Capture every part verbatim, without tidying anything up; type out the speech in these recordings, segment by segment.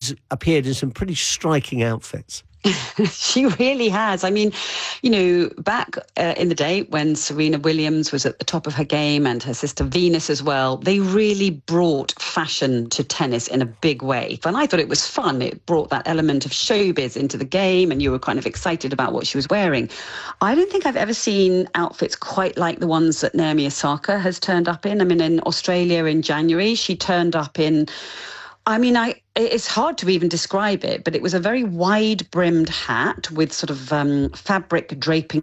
she's appeared in some pretty striking outfits. She really has. I mean, you know, back uh, in the day when Serena Williams was at the top of her game and her sister Venus as well, they really brought fashion to tennis in a big way. And I thought it was fun. It brought that element of showbiz into the game and you were kind of excited about what she was wearing. I don't think I've ever seen outfits quite like the ones that Naomi Osaka has turned up in. I mean, in Australia in January, she turned up in... I mean, I it's hard to even describe it, but it was a very wide-brimmed hat with sort of um, fabric draping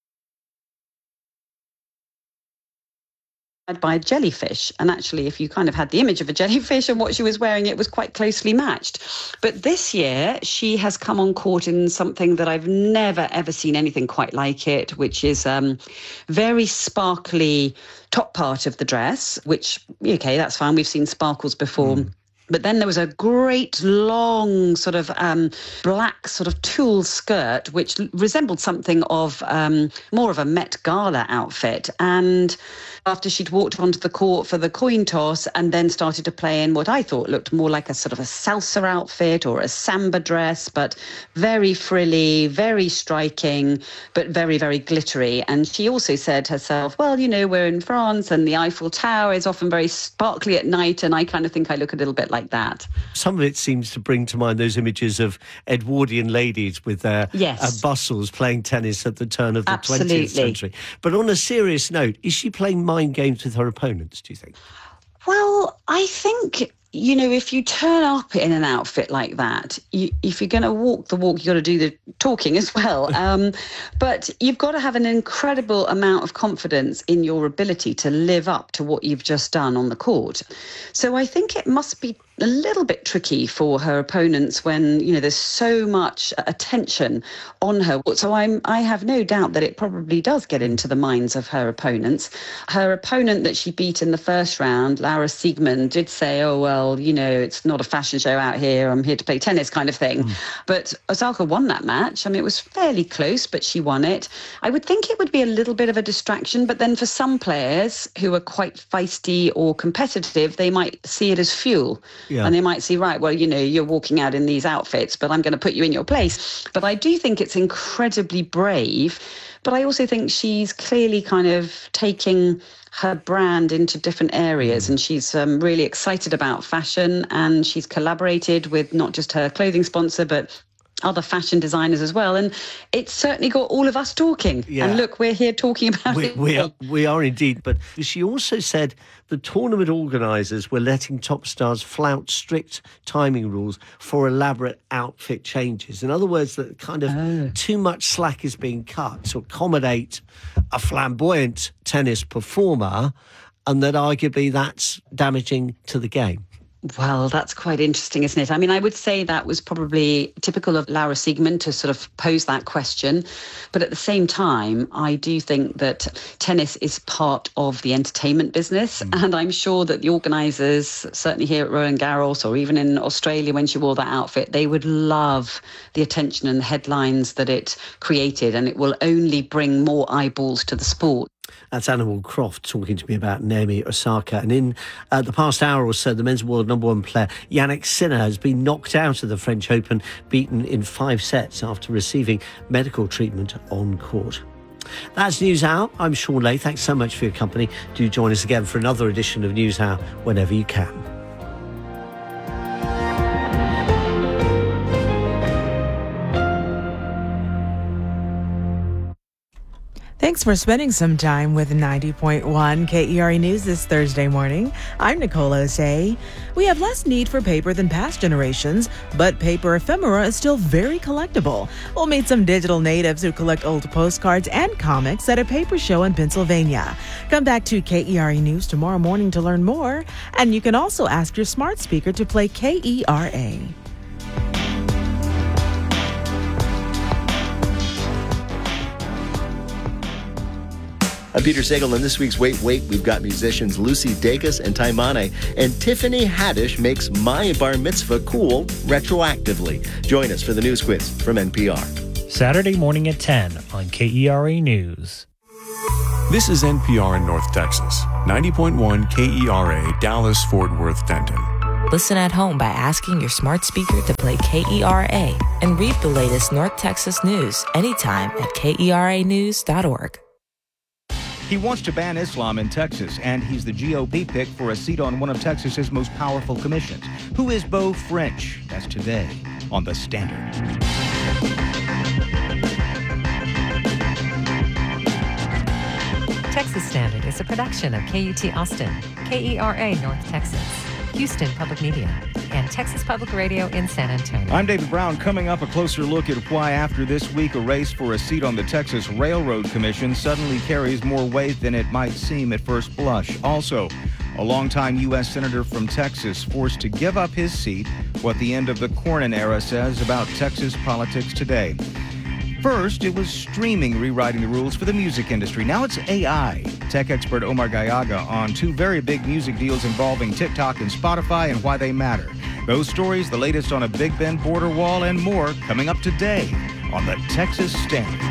by a jellyfish. And actually, if you kind of had the image of a jellyfish and what she was wearing, it was quite closely matched. But this year, she has come on court in something that I've never, ever seen anything quite like it, which is um, very sparkly top part of the dress, which, okay, that's fine. We've seen sparkles before. Mm. But then there was a great long sort of um, black sort of tulle skirt, which resembled something of um, more of a Met Gala outfit. And after she'd walked onto the court for the coin toss and then started to play in what I thought looked more like a sort of a salsa outfit or a samba dress, but very frilly, very striking, but very, very glittery. And she also said herself, well, you know, we're in France and the Eiffel Tower is often very sparkly at night. And I kind of think I look a little bit like that. Some of it seems to bring to mind those images of Edwardian ladies with their yes. uh, bustles playing tennis at the turn of the Absolutely. twentieth century. But on a serious note, is she playing mind games with her opponents, do you think? Well, I think, you know, if you turn up in an outfit like that, you, if you're going to walk the walk, you've got to do the talking as well. Um, but you've got to have an incredible amount of confidence in your ability to live up to what you've just done on the court. So I think it must be a little bit tricky for her opponents when, you know, there's so much attention on her. So I'm, I have no doubt that it probably does get into the minds of her opponents. Her opponent that she beat in the first round, Laura Siegemund, did say, oh, well, you know, it's not a fashion show out here. I'm here to play tennis kind of thing. Mm. But Osaka won that match. I mean, it was fairly close, but she won it. I would think it would be a little bit of a distraction. But then for some players who are quite feisty or competitive, they might see it as fuel. Yeah. And they might see, right, well, you know, you're walking out in these outfits, but I'm going to put you in your place. But I do think it's incredibly brave. But I also think she's clearly kind of taking her brand into different areas. And she's um, really excited about fashion. And she's collaborated with not just her clothing sponsor, but other fashion designers as well. And it's certainly got all of us talking. Yeah. And look, we're here talking about we, it. We are, we are indeed. But she also said the tournament organisers were letting top stars flout strict timing rules for elaborate outfit changes. In other words, that kind of oh. too much slack is being cut to accommodate a flamboyant tennis performer, and that arguably that's damaging to the game. Well, that's quite interesting, isn't it? I mean, I would say that was probably typical of Laura Siegemund to sort of pose that question. But at the same time, I do think that tennis is part of the entertainment business. Mm. And I'm sure that the organisers, certainly here at Roland Garros or even in Australia when she wore that outfit, they would love the attention and the headlines that it created. And it will only bring more eyeballs to the sport. That's Annabel Croft talking to me about Naomi Osaka. And in uh, the past hour or so, the men's world number one player, Yannick Sinner, has been knocked out of the French Open, beaten in five sets after receiving medical treatment on court. That's News Hour. I'm Sean Leigh. Thanks so much for your company. Do join us again for another edition of News Hour whenever you can. Thanks for spending some time with ninety point one K E R A News this Thursday morning. I'm Nicole Osei. We have less need for paper than past generations, but paper ephemera is still very collectible. We'll meet some digital natives who collect old postcards and comics at a paper show in Pennsylvania. Come back to K E R A News tomorrow morning to learn more. And you can also ask your smart speaker to play K E R A. I'm Peter Sagal, and this week's Wait, Wait, we've got musicians Lucy Dacus and Taimane, and Tiffany Haddish makes My Bar Mitzvah cool retroactively. Join us for the news quiz from N P R. Saturday morning at ten on K E R A News. This is N P R in North Texas, ninety point one K E R A Dallas-Fort Worth-Denton. Listen at home by asking your smart speaker to play K E R A and read the latest North Texas news anytime at K E R A news dot org. He wants to ban Islam in Texas, and he's the G O P pick for a seat on one of Texas's most powerful commissions. Who is Beau French? That's today on The Standard. Texas Standard is a production of K U T Austin, K E R A North Texas, Houston Public Media, and Texas Public Radio in San Antonio. I'm David Brown. Coming up, a closer look at why after this week a race for a seat on the Texas Railroad Commission suddenly carries more weight than it might seem at first blush. Also, a longtime U S senator from Texas forced to give up his seat, what the end of the Cornyn era says about Texas politics today. First, it was streaming rewriting the rules for the music industry. Now it's A I. Tech expert Omar Gallaga on two very big music deals involving TikTok and Spotify and why they matter. Those stories, the latest on a Big Bend border wall, and more coming up today on the Texas Standard.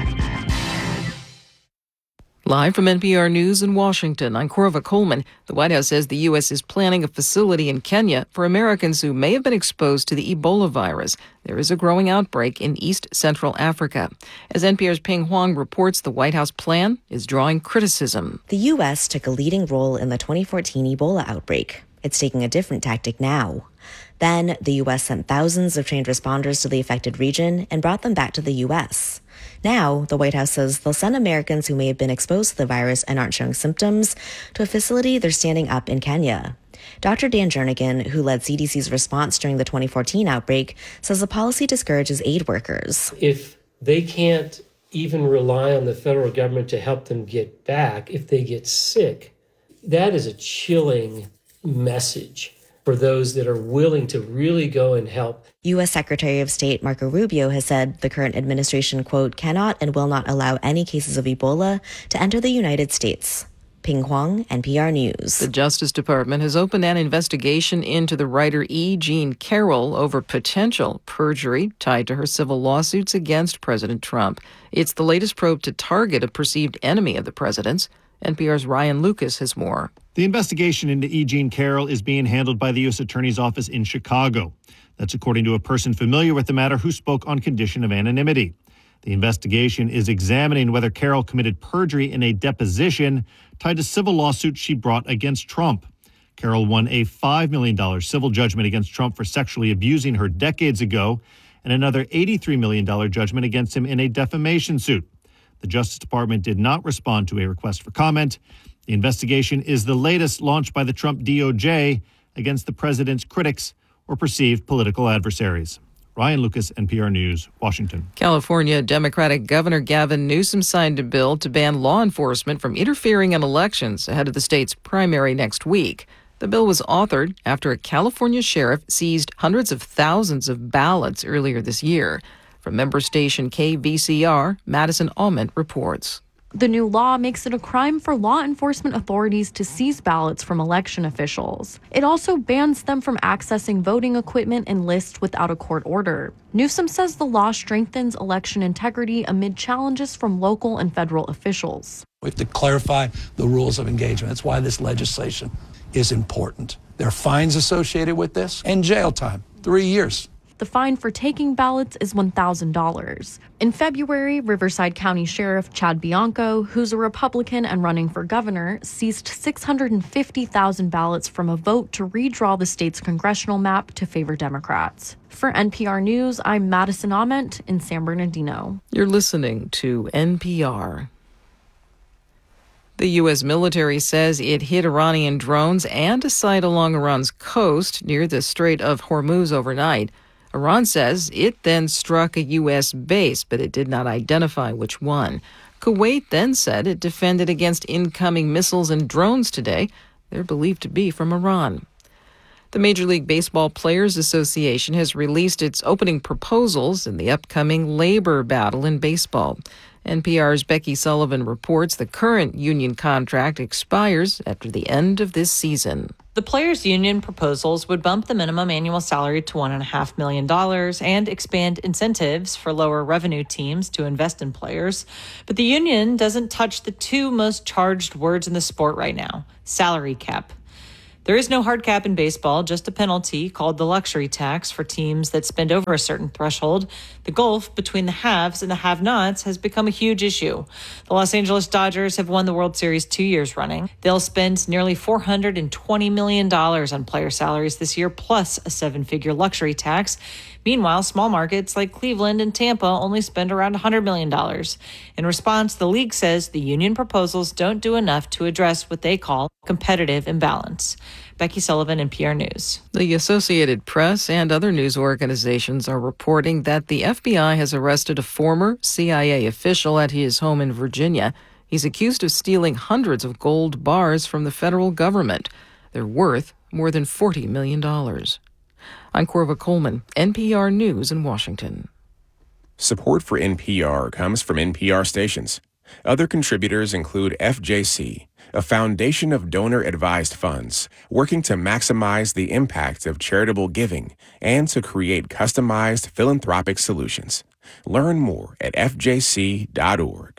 Live from N P R News in Washington, I'm Corva Coleman. The White House says the U S is planning a facility in Kenya for Americans who may have been exposed to the Ebola virus. There is a growing outbreak in East Central Africa. As N P R's Ping Huang reports, the White House plan is drawing criticism. The U S took a leading role in the twenty fourteen Ebola outbreak. It's taking a different tactic now. Then, the U S sent thousands of trained responders to the affected region and brought them back to the U S. Now, the White House says they'll send Americans who may have been exposed to the virus and aren't showing symptoms to a facility they're standing up in Kenya. Doctor Dan Jernigan, who led C D C's response during the twenty fourteen outbreak, says the policy discourages aid workers. If they can't even rely on the federal government to help them get back, if they get sick, that is a chilling message for those that are willing to really go and help. U S Secretary of State Marco Rubio has said the current administration, quote, cannot and will not allow any cases of Ebola to enter the United States. Ping Huang, N P R News. The Justice Department has opened an investigation into the writer E. Jean Carroll over potential perjury tied to her civil lawsuits against President Trump. It's the latest probe to target a perceived enemy of the president's. N P R's Ryan Lucas has more. The investigation into E. Jean Carroll is being handled by the U S Attorney's Office in Chicago. That's according to a person familiar with the matter who spoke on condition of anonymity. The investigation is examining whether Carroll committed perjury in a deposition tied to civil lawsuits she brought against Trump. Carroll won a five million dollars civil judgment against Trump for sexually abusing her decades ago and another eighty-three million dollars judgment against him in a defamation suit. The Justice Department did not respond to a request for comment. The investigation is the latest launched by the Trump D O J against the president's critics or perceived political adversaries. Ryan Lucas, N P R News, Washington. California Democratic Governor Gavin Newsom signed a bill to ban law enforcement from interfering in elections ahead of the state's primary next week. The bill was authored after a California sheriff seized hundreds of thousands of ballots earlier this year. From member station K V C R, Madison Almond reports. The new law makes it a crime for law enforcement authorities to seize ballots from election officials. It also bans them from accessing voting equipment and lists without a court order. Newsom says the law strengthens election integrity amid challenges from local and federal officials. We have to clarify the rules of engagement. That's why this legislation is important. There are fines associated with this and jail time, three years. The fine for taking ballots is one thousand dollars. In February, Riverside County Sheriff Chad Bianco, who's a Republican and running for governor, seized six hundred fifty thousand ballots from a vote to redraw the state's congressional map to favor Democrats. For N P R News, I'm Madison Ament in San Bernardino. You're listening to N P R. The U S military says it hit Iranian drones and a site along Iran's coast near the Strait of Hormuz overnight. Iran says it then struck a U S base, but it did not identify which one. Kuwait then said it defended against incoming missiles and drones today. They're believed to be from Iran. The Major League Baseball Players Association has released its opening proposals in the upcoming labor battle in baseball. N P R's Becky Sullivan reports the current union contract expires after the end of this season. The Players Union proposals would bump the minimum annual salary to one point five million dollars and expand incentives for lower revenue teams to invest in players. But the union doesn't touch the two most charged words in the sport right now, salary cap. There is no hard cap in baseball, just a penalty called the luxury tax for teams that spend over a certain threshold. The gulf between the haves and the have-nots has become a huge issue. The Los Angeles Dodgers have won the World Series two years running. They'll spend nearly four hundred twenty million dollars on player salaries this year, plus a seven-figure luxury tax. Meanwhile, small markets like Cleveland and Tampa only spend around one hundred million dollars. In response, the league says the union proposals don't do enough to address what they call competitive imbalance. Becky Sullivan, N P R News. The Associated Press and other news organizations are reporting that the F B I has arrested a former C I A official at his home in Virginia. He's accused of stealing hundreds of gold bars from the federal government. They're worth more than forty million dollars. I'm Corva Coleman, N P R News in Washington. Support for N P R comes from N P R stations. Other contributors include F J C, a foundation of donor-advised funds working to maximize the impact of charitable giving and to create customized philanthropic solutions. Learn more at f j c dot org.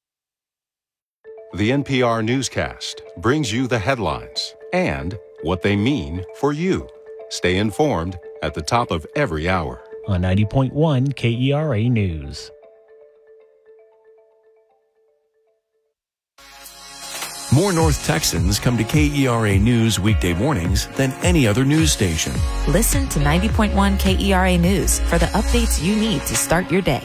The N P R newscast brings you the headlines and what they mean for you. Stay informed at the top of every hour. On ninety point one K E R A News. More North Texans come to K E R A News weekday mornings than any other news station. Listen to ninety point one K E R A News for the updates you need to start your day.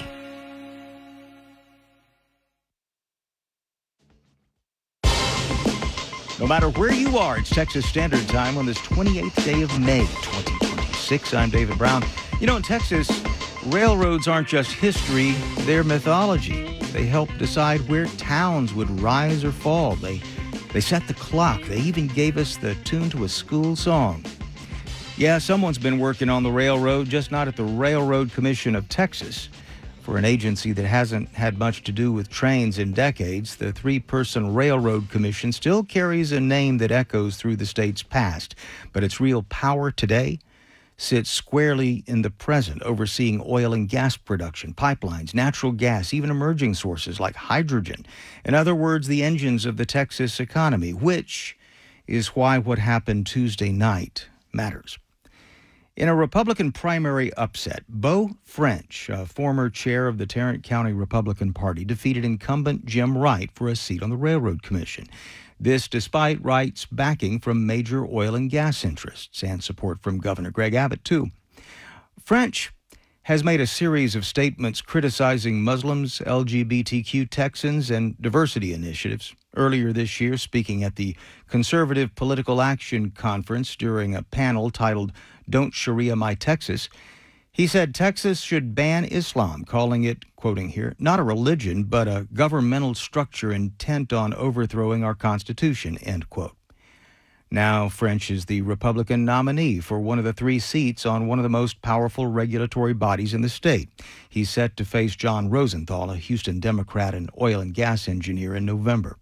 No matter where you are, it's Texas Standard Time on this twenty-eighth day of May, twenty twenty-six. I'm David Brown. You know, in Texas, railroads aren't just history, they're mythology. They help decide where towns would rise or fall. They, they set the clock. They even gave us the tune to a school song. Yeah, someone's been working on the railroad, just not at the Railroad Commission of Texas. For an agency that hasn't had much to do with trains in decades, the three-person Railroad Commission still carries a name that echoes through the state's past. But its real power today sits squarely in the present, overseeing oil and gas production, pipelines, natural gas, even emerging sources like hydrogen. In other words, the engines of the Texas economy, which is why what happened Tuesday night matters. In a Republican primary upset, Beau French, a former chair of the Tarrant County Republican Party, defeated incumbent Jim Wright for a seat on the Railroad Commission. This despite Wright's backing from major oil and gas interests and support from Governor Greg Abbott, too. French has made a series of statements criticizing Muslims, L G B T Q Texans, and diversity initiatives. Earlier this year, speaking at the Conservative Political Action Conference during a panel titled Don't Sharia My Texas, he said Texas should ban Islam, calling it, quoting here, not a religion, but a governmental structure intent on overthrowing our Constitution, end quote. Now, French is the Republican nominee for one of the three seats on one of the most powerful regulatory bodies in the state. He's set to face John Rosenthal, a Houston Democrat and oil and gas engineer, in November.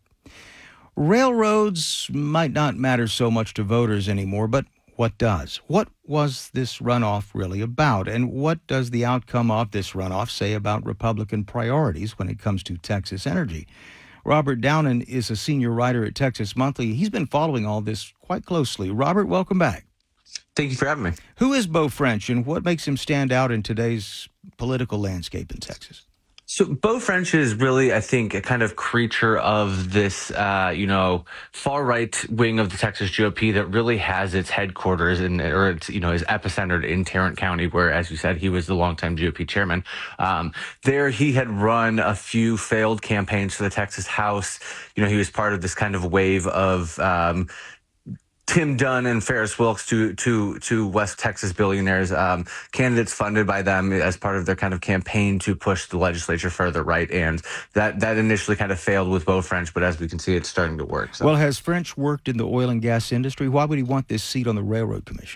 Railroads might not matter so much to voters anymore, but what does? What was this runoff really about? And what does the outcome of this runoff say about Republican priorities when it comes to Texas energy? Robert Downen is a senior writer at Texas Monthly. He's been following all this quite closely. Robert, welcome back. Thank you for having me. Who is Beau French, and what makes him stand out in today's political landscape in Texas? So Beau French is really, I think, a kind of creature of this, uh, you know, far right wing of the Texas G O P that really has its headquarters in, or its, you know, is epicentered in Tarrant County, where, as you said, he was the longtime G O P chairman. Um, there, he had run a few failed campaigns for the Texas House. You know, he was part of this kind of wave of um, Tim Dunn and Ferris Wilks, to to to West Texas billionaires, um, candidates funded by them as part of their kind of campaign to push the legislature further right, and that that initially kind of failed with Beau French, but as we can see, it's starting to work. So. Well, has French worked in the oil and gas industry? Why would he want this seat on the Railroad Commission?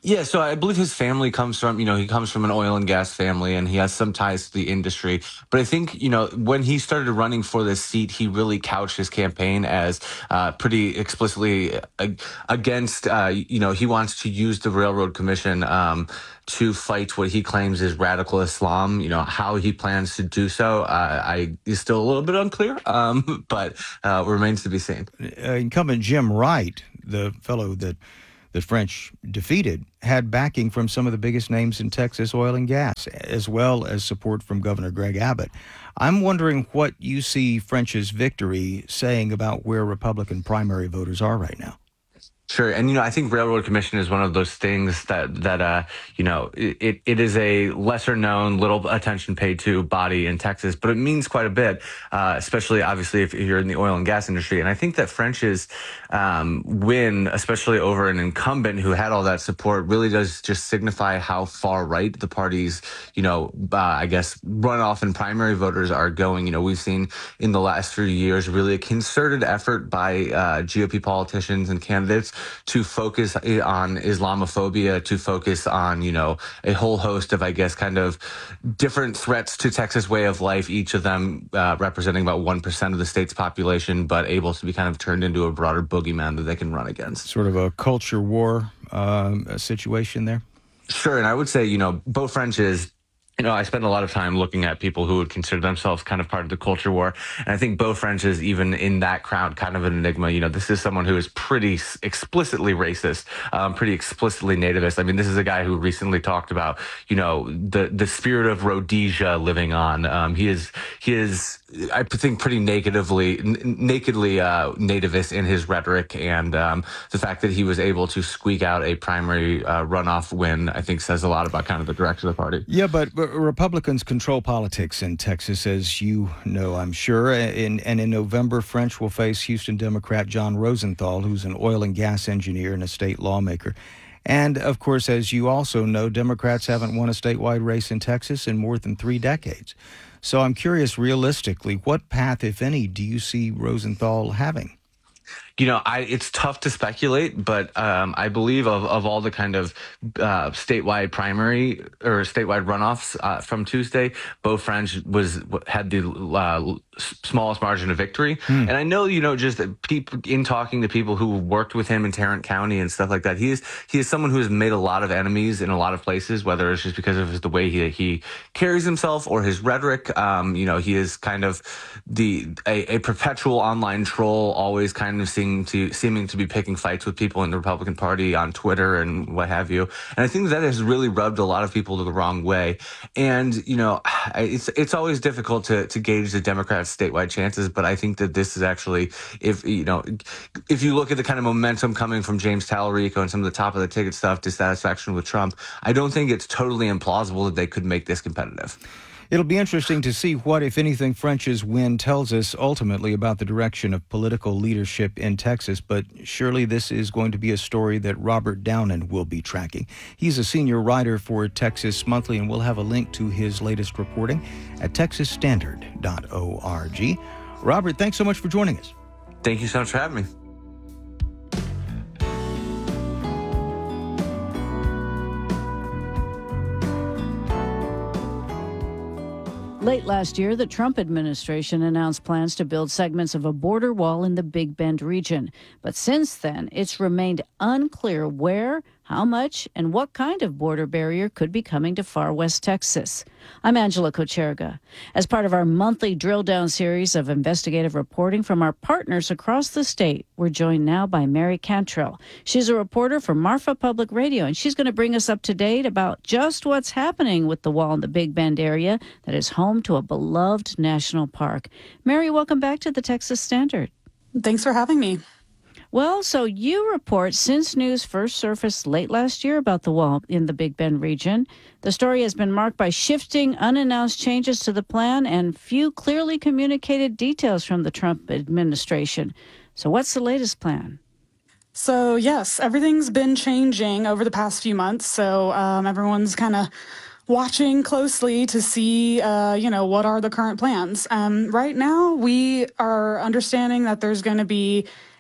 Yeah, so I believe his family comes from, you know, he comes from an oil and gas family and he has some ties to the industry. But I think, you know, when he started running for this seat, he really couched his campaign as uh, pretty explicitly uh, against, uh, you know, he wants to use the Railroad Commission um, to fight what he claims is radical Islam. You know, how he plans to do so, uh, I is still a little bit unclear, um, but uh, remains to be seen. Uh, incumbent Jim Wright, the fellow that the French defeated, had backing from some of the biggest names in Texas oil and gas, as well as support from Governor Greg Abbott. I'm wondering what you see French's victory saying about where Republican primary voters are right now. Sure. And, you know, I think Railroad Commission is one of those things that, that uh, you know, it, it is a lesser known, little attention paid to body in Texas, but it means quite a bit, uh, especially obviously if you're in the oil and gas industry. And I think that French's um, win, especially over an incumbent who had all that support, really does just signify how far right the party's, you know, uh, I guess, runoff and primary voters are going. You know, we've seen in the last few years really a concerted effort by uh, G O P politicians and candidates to focus on Islamophobia, to focus on, you know, a whole host of, I guess, kind of different threats to Texas way of life, each of them uh, representing about one percent of the state's population, but able to be kind of turned into a broader boogeyman that they can run against. Sort of a culture war um, situation there? Sure, and I would say, you know, Beau French is, you know, I spend a lot of time looking at people who would consider themselves kind of part of the culture war. And I think Beau French is even in that crowd kind of an enigma. You know, this is someone who is pretty explicitly racist, um, pretty explicitly nativist. I mean, this is a guy who recently talked about, you know, the, the spirit of Rhodesia living on. Um, he is, he is, I think, pretty nakedly, n- nakedly uh, nativist in his rhetoric. And um, the fact that he was able to squeak out a primary uh, runoff win, I think, says a lot about kind of the direction of the party. Yeah, but Republicans control politics in Texas, as you know, I'm sure. In, and in November, French will face Houston Democrat John Rosenthal, who's an oil and gas engineer and a state lawmaker. And, of course, as you also know, Democrats haven't won a statewide race in Texas in more than three decades. So I'm curious, realistically, what path, if any, do you see Rosenthal having? You know, I, it's tough to speculate, but um, I believe of, of all the kind of uh, statewide primary or statewide runoffs uh, from Tuesday, Beau French was had the uh, smallest margin of victory. Hmm. And I know, you know, just people in talking to people who worked with him in Tarrant County and stuff like that, he is he is someone who has made a lot of enemies in a lot of places, whether it's just because of the way he he carries himself or his rhetoric. Um, you know, he is kind of the a, a perpetual online troll, always kind of seeing to seeming to be picking fights with people in the Republican Party on Twitter and what have you. And I think that has really rubbed a lot of people the wrong way. And, you know, it's it's always difficult to, to gauge the Democrats' statewide chances, but I think that this is actually, if, you know, if you look at the kind of momentum coming from James Tallarico and some of the top of the ticket stuff, dissatisfaction with Trump, I don't think it's totally implausible that they could make this competitive. It'll be interesting to see what, if anything, French's win tells us ultimately about the direction of political leadership in Texas. But surely this is going to be a story that Robert Downen will be tracking. He's a senior writer for Texas Monthly, and we'll have a link to his latest reporting at texas standard dot org. Robert, thanks so much for joining us. Thank you so much for having me. Late last year, the Trump administration announced plans to build segments of a border wall in the Big Bend region. But since then, it's remained unclear where, how much, and what kind of border barrier could be coming to far west Texas. I'm Angela Kocherga. As part of our monthly drill-down series of investigative reporting from our partners across the state, we're joined now by Mary Cantrell. She's a reporter for Marfa Public Radio, and she's going to bring us up to date about just what's happening with the wall in the Big Bend area that is home to a beloved national park. Mary, welcome back to the Texas Standard. Thanks for having me. Well, so you report since news first surfaced late last year about the wall in the Big Bend region, the story has been marked by shifting, unannounced changes to the plan and few clearly communicated details from the Trump administration. So what's the latest plan? So, yes, everything's been changing over the past few months. So um, everyone's kind of watching closely to see, uh, you know, what are the current plans. Um, right now, we are understanding that there's going to be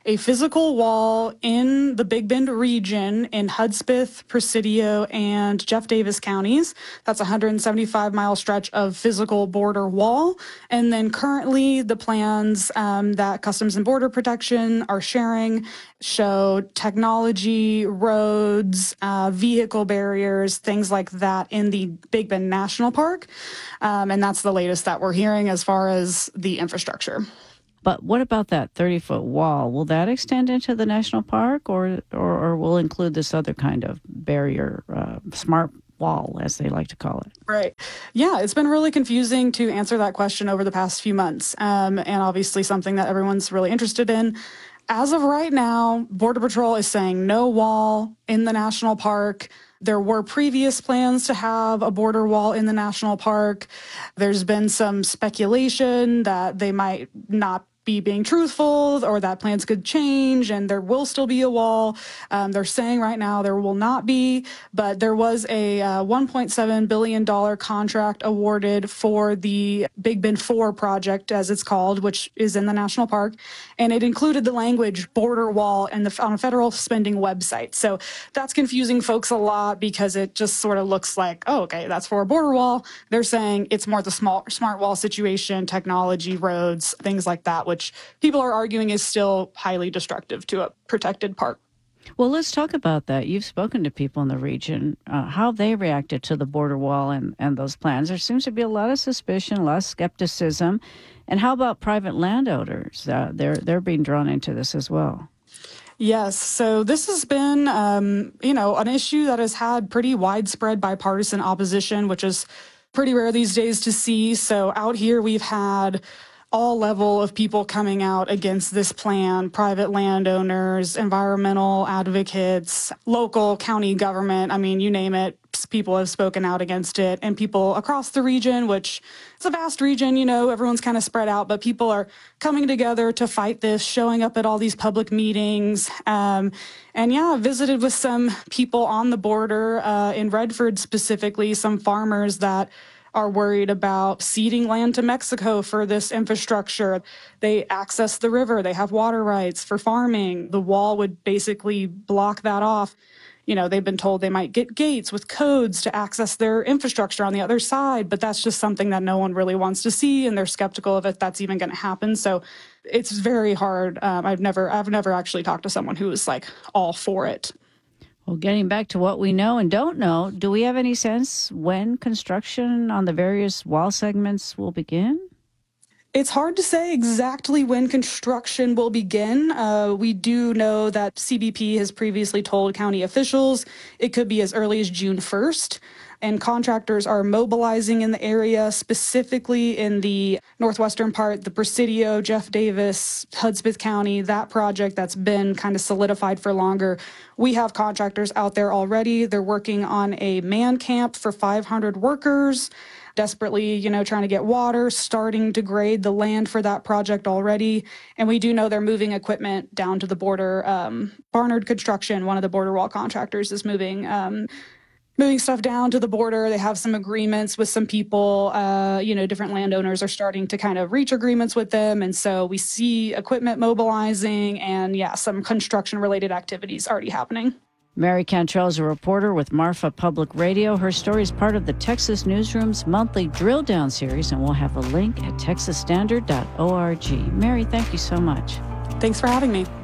a physical wall in the Big Bend region in Hudspeth, Presidio, and Jeff Davis counties. That's a one hundred seventy-five mile stretch of physical border wall. And then currently the plans um, that Customs and Border Protection are sharing show technology, roads, uh, vehicle barriers, things like that in the Big Bend National Park. Um, and that's the latest that we're hearing as far as the infrastructure. But what about that thirty-foot wall? Will that extend into the national park, or or, or will include this other kind of barrier, uh, smart wall, as they like to call it? Right. Yeah, it's been really confusing to answer that question over the past few months, um, and obviously something that everyone's really interested in. As of right now, Border Patrol is saying no wall in the national park. There were previous plans to have a border wall in the national park. There's been some speculation that they might not be being truthful or that plans could change and there will still be a wall. Um, they're saying right now there will not be, but there was a uh, one point seven billion dollars contract awarded for the Big Bend four project, as it's called, which is in the national park. And it included the language border wall and the, on a federal spending website. So that's confusing folks a lot because it just sort of looks like, oh, okay, that's for a border wall. They're saying it's more the small, smart wall situation, technology, roads, things like that, which people are arguing is still highly destructive to a protected park. Well, let's talk about that. You've spoken to people in the region, uh, how they reacted to the border wall and, and those plans. There seems to be a lot of suspicion, a lot of skepticism. And how about private landowners? Uh, they're they're being drawn into this as well. Yes. So this has been, um, you know, an issue that has had pretty widespread bipartisan opposition, which is pretty rare these days to see. So out here we've had all level of people coming out against this plan, private landowners, environmental advocates, local county government. I mean, you name it, people have spoken out against it, and people across the region, which it's a vast region, you know, everyone's kind of spread out, but people are coming together to fight this, showing up at all these public meetings. Um, and yeah, I visited with some people on the border uh, in Redford specifically, some farmers that are worried about ceding land to Mexico for this infrastructure. They access the river. They have water rights for farming. The wall would basically block that off. You know, they've been told they might get gates with codes to access their infrastructure on the other side, but that's just something that no one really wants to see, and they're skeptical of if that's even going to happen. So it's very hard. Um, I've never, I've never actually talked to someone who was like all for it. Well, getting back to what we know and don't know, do we have any sense when construction on the various wall segments will begin? It's hard to say exactly when construction will begin. Uh, we do know that C B P has previously told county officials it could be as early as June first. And contractors are mobilizing in the area, specifically in the northwestern part, the Presidio, Jeff Davis, Hudspeth County, that project that's been kind of solidified for longer. We have contractors out there already. They're working on a man camp for five hundred workers, desperately, you know, trying to get water, starting to grade the land for that project already. And we do know they're moving equipment down to the border. Um, Barnard Construction, one of the border wall contractors, is moving um, moving stuff down to the border. They have some agreements with some people. Uh, you know, different landowners are starting to kind of reach agreements with them. And so we see equipment mobilizing and, yeah, some construction-related activities already happening. Mary Cantrell is a reporter with Marfa Public Radio. Her story is part of the Texas Newsroom's monthly Drill Down series, and we'll have a link at texas standard dot org. Mary, thank you so much. Thanks for having me.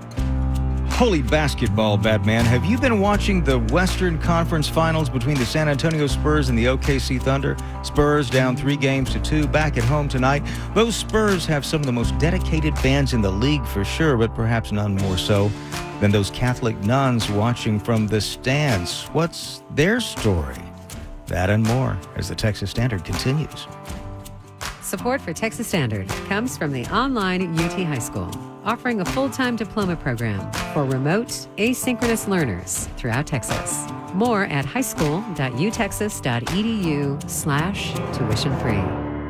Holy basketball, Batman. Have you been watching the Western Conference Finals between the San Antonio Spurs and the O K C Thunder? Spurs down three games to two, back at home tonight. Those Spurs have some of the most dedicated fans in the league for sure, but perhaps none more so than those Catholic nuns watching from the stands. What's their story? That and more as the Texas Standard continues. Support for Texas Standard comes from the online U T High School, offering a full-time diploma program for remote, asynchronous learners throughout Texas. More at highschool.utexas.edu slash tuition free.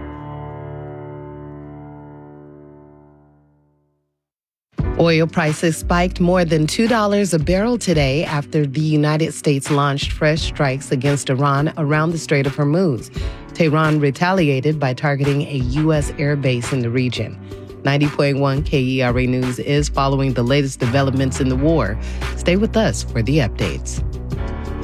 Oil prices spiked more than two dollars a barrel today after the United States launched fresh strikes against Iran around the Strait of Hormuz. Tehran retaliated by targeting a U S air base in the region. ninety point one K E R A News is following the latest developments in the war. Stay with us for the updates.